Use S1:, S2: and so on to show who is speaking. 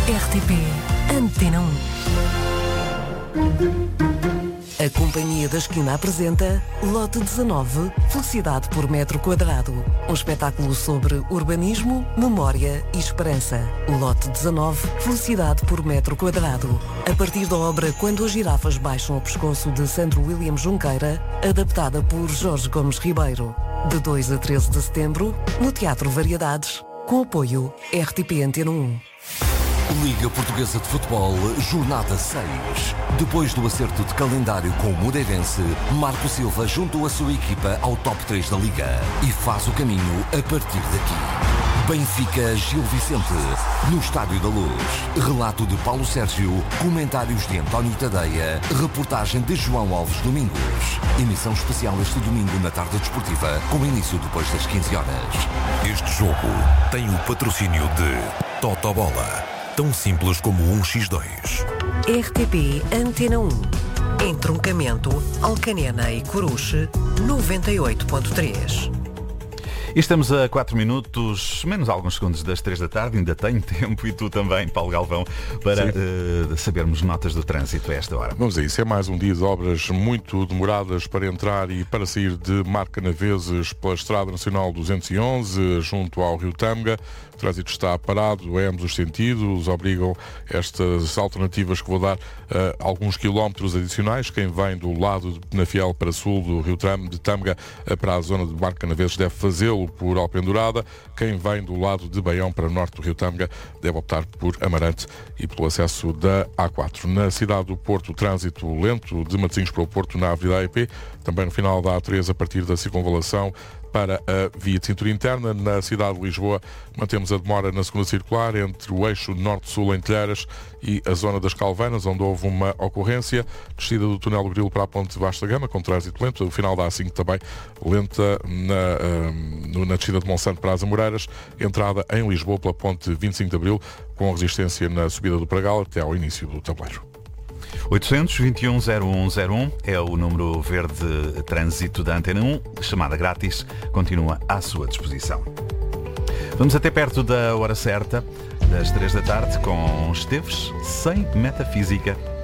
S1: RTP Antena 1. A Companhia da Esquina apresenta Lote 19, Felicidade por Metro Quadrado. Um espetáculo sobre urbanismo, memória e esperança. Lote 19, Felicidade por Metro Quadrado. A partir da obra Quando as Girafas Baixam o Pescoço, de Sandro William Junqueira, adaptada por Jorge Gomes Ribeiro. De 2 a 13 de setembro, no Teatro Variedades, com apoio RTP Antena 1.
S2: Liga Portuguesa de Futebol, Jornada 6. Depois do acerto de calendário com o Moreirense, Marco Silva juntou a sua equipa ao top 3 da Liga e faz o caminho a partir daqui. Benfica Gil Vicente, no Estádio da Luz. Relato de Paulo Sérgio, comentários de António Tadeia, reportagem de João Alves Domingos. Emissão especial este domingo na tarde desportiva, com início depois das 15 horas.
S3: Este jogo tem o patrocínio de Totobola. Tão simples como 1x2.
S1: RTP Antena 1. Entroncamento, Alcanena e Coruche, 98.3.
S4: E estamos a 4 minutos, menos alguns segundos das 3 da tarde, ainda tenho tempo, e tu também, Paulo Galvão, para sabermos notas do trânsito a esta hora.
S5: Vamos a isso, é mais um dia de obras muito demoradas para entrar e para sair de Marcanaveses pela Estrada Nacional 211, junto ao Rio Tâmega. O trânsito está parado em ambos os sentidos, obrigam estas alternativas que vou dar alguns quilómetros adicionais. Quem vem do lado de Penafiel para sul do Rio de Tâmega para a zona de Marcanaveses deve fazê-lo por Alpendurada. Quem vem do lado de Baião para norte do Rio Tâmega deve optar por Amarante e pelo acesso da A4. Na cidade do Porto, trânsito lento de Matosinhos para o Porto na Avenida AEP, também no final da A3 a partir da circunvalação para a via de cintura interna. Na cidade de Lisboa mantemos a demora na segunda circular entre o eixo norte-sul em Telheiras e a zona das Calvanas, onde houve uma ocorrência. Descida do túnel do Grilo para a ponte de Vasta Gama, com trânsito lento. O final da A5 também lenta na descida de Monsanto para as Amoreiras. Entrada em Lisboa pela ponte 25 de Abril, com resistência na subida do Pragal até ao início do tabuleiro.
S4: 821-0101 é o número verde trânsito da Antena 1. Chamada grátis continua à sua disposição. Vamos até perto da hora certa, das 3 da tarde, com Esteves sem metafísica.